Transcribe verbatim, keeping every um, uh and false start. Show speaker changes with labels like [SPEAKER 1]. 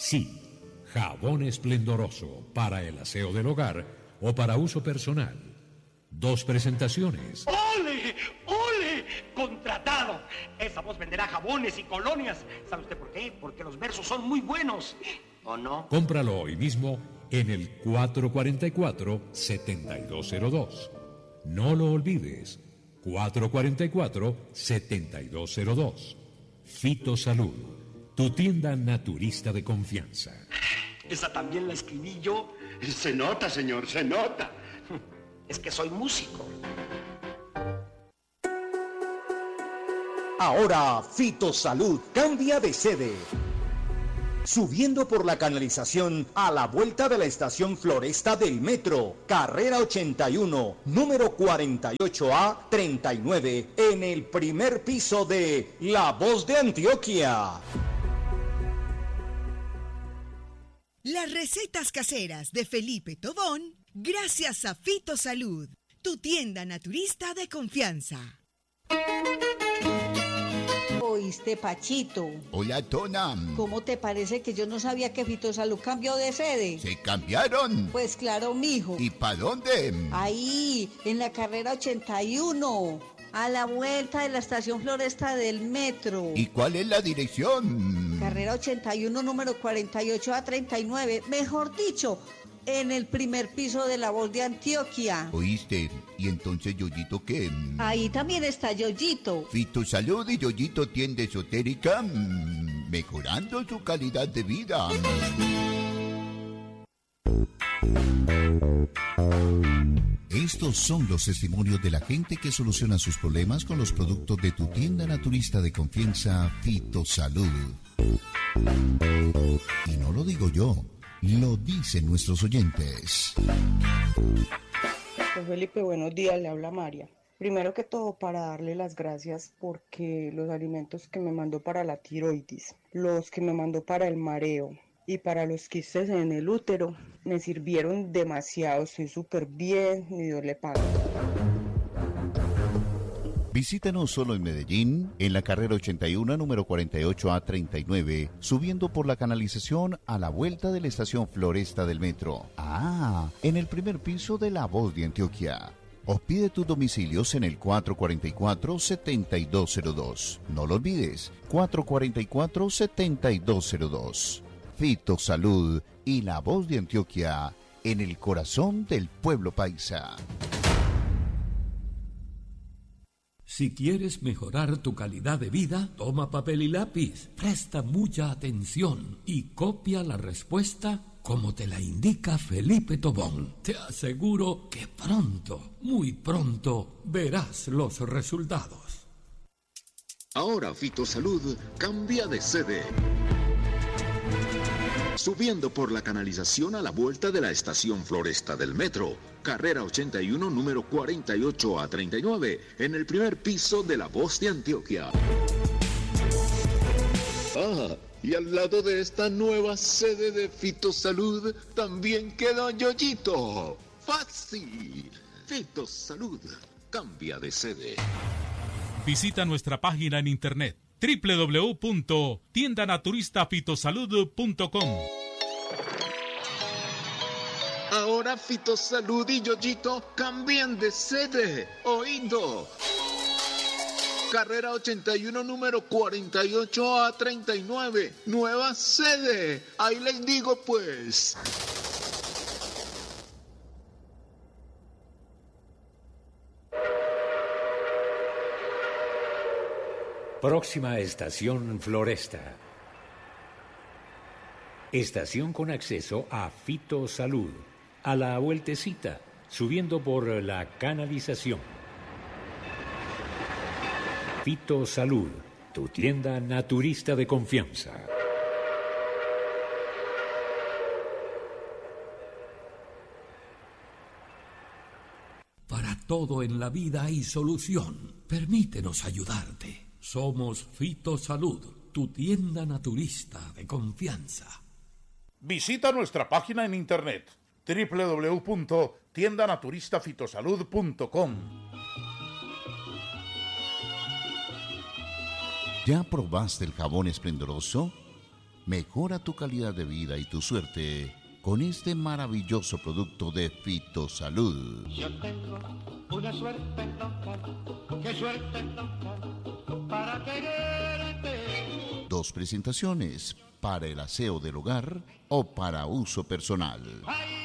[SPEAKER 1] Sí, jabón esplendoroso para el aseo del hogar o para uso personal. Dos presentaciones.
[SPEAKER 2] ¡Ole! ¡Ole! ¡Contratado! Esa voz venderá jabones y colonias. ¿Sabe usted por qué? Porque los versos son muy buenos. ¿O no?
[SPEAKER 1] Cómpralo hoy mismo en el cuatro cuatro cuatro, siete dos cero dos. No lo olvides. cuatro cuatro cuatro, siete dos cero dos. Fitosalud, tu tienda naturista de confianza.
[SPEAKER 2] Esa también la escribí yo.
[SPEAKER 3] Se nota, señor, se nota.
[SPEAKER 2] Es que soy músico.
[SPEAKER 4] Ahora Fitosalud cambia de sede. Subiendo por la canalización a la vuelta de la estación Floresta del Metro, carrera ochenta y uno, número cuarenta y ocho A treinta y nueve, en el primer piso de La Voz de Antioquia.
[SPEAKER 5] Las recetas caseras de Felipe Tobón, gracias a Fitosalud, tu tienda naturista de confianza.
[SPEAKER 6] ¿Oíste, Pachito?
[SPEAKER 7] Hola, Tona.
[SPEAKER 6] ¿Cómo te parece que yo no sabía que Fitosalud cambió de sede?
[SPEAKER 7] ¿Se cambiaron?
[SPEAKER 6] Pues claro, mijo.
[SPEAKER 7] ¿Y para dónde?
[SPEAKER 6] Ahí, en la carrera ochenta y uno, a la vuelta de la estación Floresta del Metro.
[SPEAKER 7] ¿Y cuál es la dirección?
[SPEAKER 6] Carrera ochenta y uno, número cuarenta y ocho A treinta y nueve, mejor dicho, en el primer piso de La Voz de Antioquia.
[SPEAKER 7] ¿Oíste? ¿Y entonces Yoyito qué?
[SPEAKER 6] Ahí también está Yoyito.
[SPEAKER 7] Fitosalud y Yoyito tienda esotérica, mmm, mejorando su calidad de vida.
[SPEAKER 8] Estos son los testimonios de la gente que soluciona sus problemas con los productos de tu tienda naturista de confianza, Fitosalud. Y no lo digo yo, lo dicen nuestros oyentes.
[SPEAKER 9] Pues Felipe, buenos días, le habla María. Primero que todo, para darle las gracias porque los alimentos que me mandó para la tiroides, los que me mandó para el mareo y para los quistes en el útero, me sirvieron demasiado, estoy súper bien, ni Dios le paga.
[SPEAKER 8] Visítanos solo en Medellín, en la carrera ochenta y uno, número cuarenta y ocho A treinta y nueve, subiendo por la canalización a la vuelta de la estación Floresta del Metro. Ah, en el primer piso de La Voz de Antioquia. O pide tus domicilios en el cuatro cuatro cuatro, siete dos cero dos. No lo olvides, cuatro cuatro cuatro, siete dos cero dos. Fitosalud y La Voz de Antioquia, en el corazón del pueblo paisa.
[SPEAKER 10] Si quieres mejorar tu calidad de vida, toma papel y lápiz, presta mucha atención y copia la respuesta como te la indica Felipe Tobón. Te aseguro que pronto, muy pronto, verás los resultados.
[SPEAKER 11] Ahora Fitosalud cambia de sede. Subiendo por la canalización a la vuelta de la estación Floresta del Metro, carrera ochenta y uno, número cuarenta y ocho A treinta y nueve, en el primer piso de La Voz de Antioquia. Ah, y al lado de esta nueva sede de Fitosalud también queda Yoyito. ¡Fácil! Fitosalud cambia de sede.
[SPEAKER 12] Visita nuestra página en internet doble u doble u doble u punto tienda naturista fitosalud punto com.
[SPEAKER 11] Ahora Fitosalud y Yoyito cambian de sede. Oído. Carrera ochenta y uno, número cuarenta y ocho A treinta y nueve. Nueva sede. Ahí les digo pues.
[SPEAKER 1] Próxima estación Floresta. Estación con acceso a Fitosalud, a la vueltecita, subiendo por la canalización. Fitosalud, tu tienda naturista de confianza.
[SPEAKER 10] Para todo en la vida hay solución. Permítenos ayudarte. Somos Fitosalud, tu tienda naturista de confianza.
[SPEAKER 13] Visita nuestra página en internet doble u doble u doble u punto tienda naturista fitosalud punto com.
[SPEAKER 8] ¿Ya probaste el jabón esplendoroso? Mejora tu calidad de vida y tu suerte con este maravilloso producto de Fitosalud.
[SPEAKER 14] Yo tengo una suerte loca, qué suerte loca, para quererte.
[SPEAKER 8] Dos presentaciones, para el aseo del hogar o para uso personal.
[SPEAKER 14] Ay,